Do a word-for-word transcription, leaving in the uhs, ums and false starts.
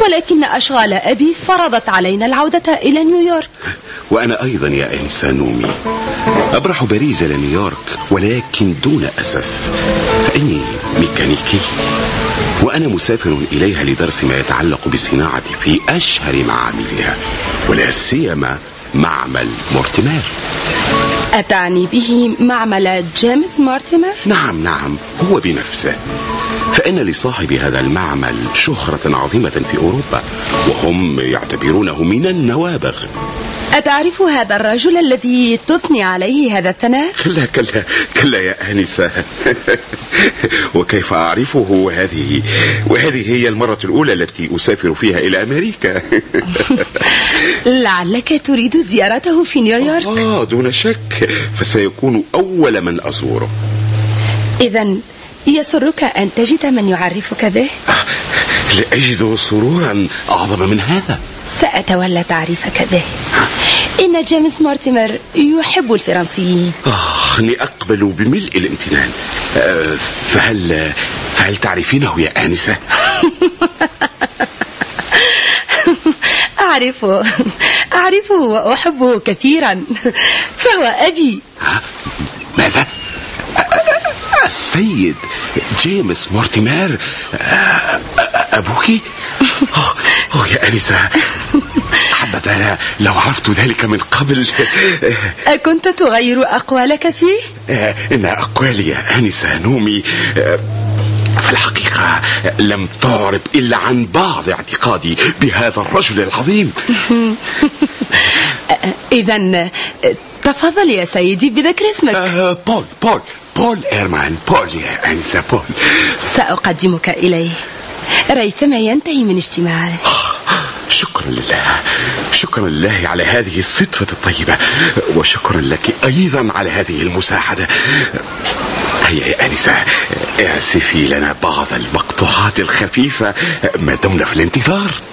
ولكن أشغال أبي فرضت علينا العودة إلى نيويورك. وأنا أيضا يا آنسة نومي أبرح باريس إلى نيويورك، ولكن دون أسف، فإني ميكانيكي، وأنا مسافر إليها لدرس ما يتعلق بالصناعة في أشهر معاملها، ولا سيما معمل مورتيمير. أتعني به معمل جيمس مورتيمير؟ نعم نعم، هو بنفسه. فإن لصاحب هذا المعمل شهرة عظيمة في أوروبا، وهم يعتبرونه من النوابغ. أتعرف هذا الرجل الذي تثني عليه هذا الثناء؟ كلا كلا كلا يا آنسة. وكيف أعرفه؟ وهذه وهذه هي المرة الأولى التي أسافر فيها إلى أمريكا. لعلك تريد زيارته في نيويورك؟ آه دون شك، فسيكون أول من أزوره. إذن يسرك أن تجد من يعرفك به؟ لا أجد سرورا أعظم من هذا. سأتولى تعريفك به. إن جيمس مورتيمير يحب الفرنسيين. آه أني أقبل بملء الامتنان. أه فهل فهل تعرفينه يا آنسة؟ أعرفه أعرفه وأحبه كثيرا، فهو أبي. ماذا؟ السيد جيمس مورتيمير أبوك؟ أوه يا آنسة، حبذا لو عرفت ذلك من قبل. أكنت تغير أقوالك فيه؟ إن أقوالي يا آنسة نومي في الحقيقة لم تعرب إلا عن بعض اعتقادي بهذا الرجل العظيم. إذن تفضل يا سيدي بذكر اسمك. أه بول بول بول إيرمان، بول يا آنسة بول. سأقدمك إليه ريثما ينتهي من اجتماعه. شكرا لله، شكرا لله على هذه الصدفة الطيبة، وشكرا لك أيضا على هذه المساعدة. هيا يا آنسة، اعزفي لنا بعض المقطوعات الخفيفة ما دمنا في الانتظار.